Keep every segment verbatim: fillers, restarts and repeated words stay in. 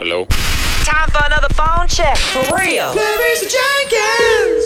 Hello? Time for another phone check. For real. Larissa Jenkins.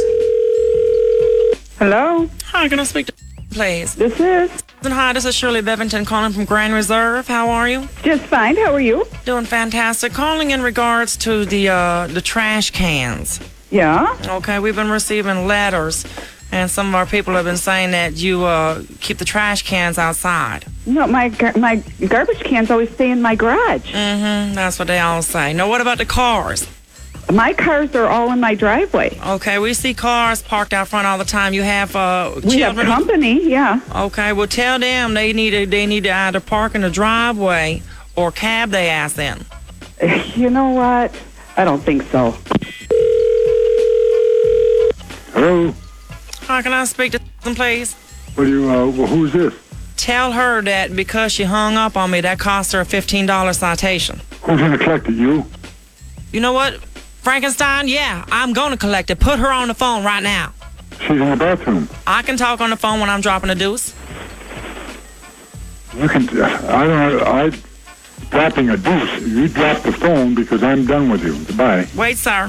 Hello, Hi, can I speak to please? this is Hi, this is Shirley Bevington calling from Grand Reserve. How are you? just fine. How are you? Doing fantastic. Calling in regards to the uh, the trash cans. Yeah. Okay, we've been receiving letters, and some of our people have been saying that you uh, keep the trash cans outside. No, my gar- my garbage cans always stay in my garage. Mm-hmm. That's what they all say. Now, what about the cars? My cars are all in my driveway. Okay, we see cars parked out front all the time. You have uh, We have children. company. Yeah. Okay, well, tell them they need to they need to either park in the driveway or cab they ass in. You know what? I don't think so. Hello? How can I speak to them, please? What do you, uh, well, who's this? Tell her that because she hung up on me, that cost her a fifteen dollar citation. Who's gonna collect it, you? You know what, Frankenstein? Yeah, I'm going to collect it. Put her on the phone right now. She's in the bathroom. I can talk on the phone when I'm dropping a deuce. You can, I don't, I, dropping a deuce. You drop the phone because I'm done with you. Goodbye. Wait, sir.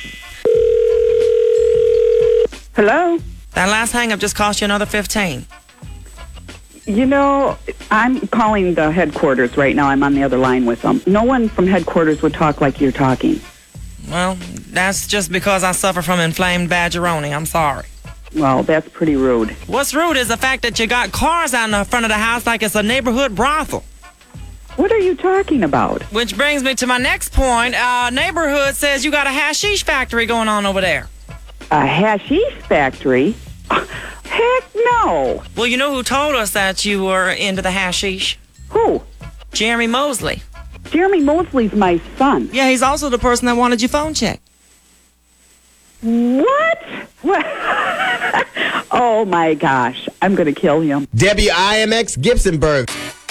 Hello. That last hang-up just cost you another fifteen. You know, I'm calling the headquarters right now. I'm on the other line with them. No one from headquarters would talk like you're talking. Well, that's just because I suffer from inflamed badgeroni. I'm sorry. Well, that's pretty rude. What's rude is the fact that you got cars out in the front of the house like it's a neighborhood brothel. What are you talking about? Which brings me to my next point. Uh, neighborhood says you got a hashish factory going on over there. A hashish factory? Heck no. Well, you know who told us that you were into the hashish? Who? Jeremy Mosley. Jeremy Mosley's my son. Yeah, he's also the person that wanted your phone check. What? What? Oh my gosh, I'm gonna kill him. W I M X Gibsonburg.